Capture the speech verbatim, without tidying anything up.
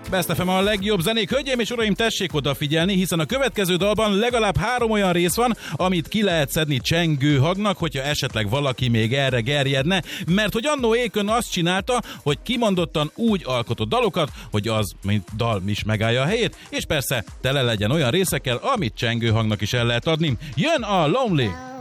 Best ef em a legjobb zenék. Hölgyeim és uraim, tessék odafigyelni, hiszen a következő dalban legalább három olyan rész van, amit ki lehet szedni csengő hangnak, hogyha esetleg valaki még erre gerjedne, mert hogy annó Akon azt csinálta, hogy kimondottan úgy alkotott dalokat, hogy az, mint dal is megállja a helyét, és persze tele legyen olyan részekkel, amit csengő hangnak is el lehet adni. Jön a Lonely!